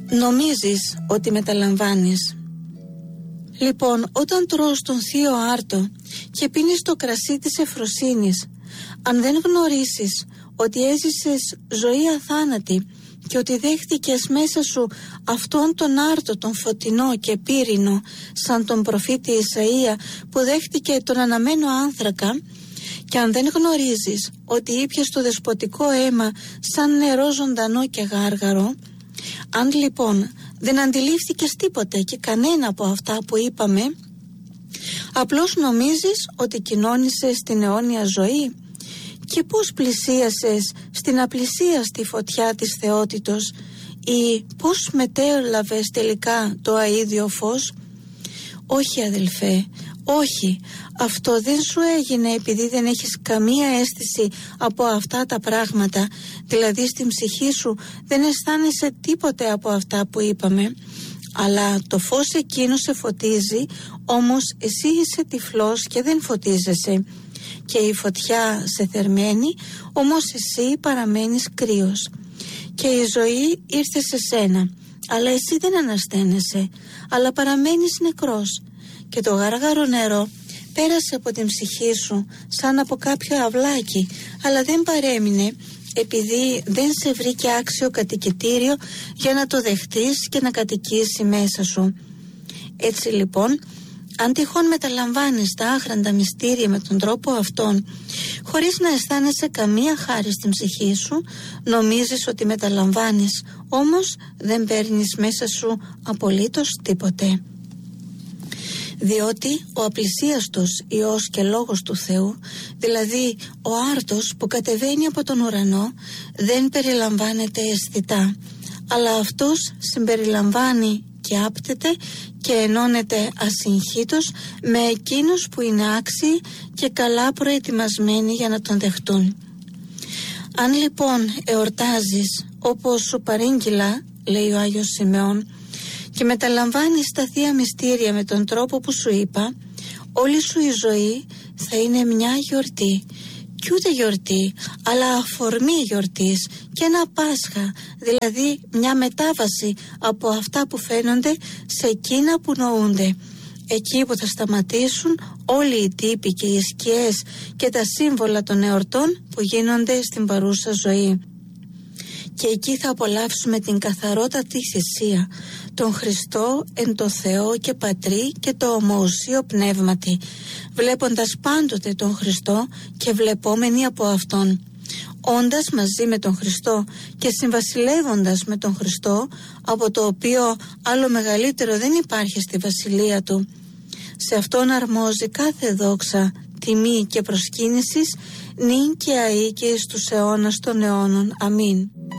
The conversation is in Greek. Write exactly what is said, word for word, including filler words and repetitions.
Νομίζεις ότι μεταλαμβάνεις. Λοιπόν, όταν τρως τον θείο άρτο και πίνεις το κρασί της ευφροσύνης, αν δεν γνωρίσεις ότι έζησες ζωή αθάνατη και ότι δέχτηκες μέσα σου αυτόν τον άρτο, τον φωτεινό και πύρινο, σαν τον προφήτη Ισαΐα που δέχτηκε τον αναμένο άνθρακα, και αν δεν γνωρίζεις ότι ήπιες το δεσποτικό αίμα σαν νερό ζωντανό και γάργαρο, αν λοιπόν δεν αντιλήφθηκες τίποτε και κανένα από αυτά που είπαμε, απλώς νομίζεις ότι κοινώνησες στην αιώνια ζωή. Και πώς πλησίασες στην απλησίαστη φωτιά της θεότητος, ή πώς μετέλαβες τελικά το αίδιο φως? Όχι, αδελφέ, όχι. Αυτό δεν σου έγινε επειδή δεν έχεις καμία αίσθηση από αυτά τα πράγματα, δηλαδή στην ψυχή σου δεν αισθάνεσαι τίποτε από αυτά που είπαμε, αλλά το φως εκείνο σε φωτίζει, όμως εσύ είσαι τυφλός και δεν φωτίζεσαι, και η φωτιά σε θερμαίνει, όμως εσύ παραμένεις κρύος. Και η ζωή ήρθε σε σένα, αλλά εσύ δεν ανασταίνεσαι, αλλά παραμένεις νεκρός. Και το γάργαρο νερό πέρασε από την ψυχή σου σαν από κάποιο αυλάκι, αλλά δεν παρέμεινε, επειδή δεν σε βρήκε άξιο κατοικητήριο για να το δεχτείς και να κατοικήσει μέσα σου. Έτσι λοιπόν, αν τυχόν μεταλαμβάνεις τα άχραντα μυστήρια με τον τρόπο αυτόν, χωρίς να αισθάνεσαι καμία χάρη στην ψυχή σου, νομίζεις ότι μεταλαμβάνεις, όμως δεν παίρνεις μέσα σου απολύτως τίποτε. Διότι ο απλησίαστος Υιός και Λόγος του Θεού, δηλαδή ο άρτος που κατεβαίνει από τον ουρανό, δεν περιλαμβάνεται αισθητά, αλλά αυτός συμπεριλαμβάνει και άπτεται και ενώνεται ασυγχύτως με εκείνους που είναι άξιοι και καλά προετοιμασμένοι για να τον δεχτούν. Αν λοιπόν εορτάζεις όπως σου παρήγγειλα, λέει ο Άγιος Σιμεών, και μεταλαμβάνεις τα θεία μυστήρια με τον τρόπο που σου είπα, όλη σου η ζωή θα είναι μια γιορτή, κι ούτε γιορτή, αλλά αφορμή γιορτής και ένα Πάσχα, δηλαδή μια μετάβαση από αυτά που φαίνονται σε εκείνα που νοούνται. Εκεί που θα σταματήσουν όλοι οι τύποι και οι σκιές και τα σύμβολα των εορτών που γίνονται στην παρούσα ζωή. Και εκεί θα απολαύσουμε την καθαρότατη θυσία, τον Χριστό εν το Θεό και Πατρί και το ομοουσίο πνεύματι, βλέποντας πάντοτε τον Χριστό και βλεπόμενοι από Αυτόν, όντας μαζί με τον Χριστό και συμβασιλεύοντας με τον Χριστό, από το οποίο άλλο μεγαλύτερο δεν υπάρχει στη βασιλεία Του. Σε Αυτόν αρμόζει κάθε δόξα, τιμή και προσκύνησης, νυν και αεί και εις τους αιώνας των αιώνων. Αμήν.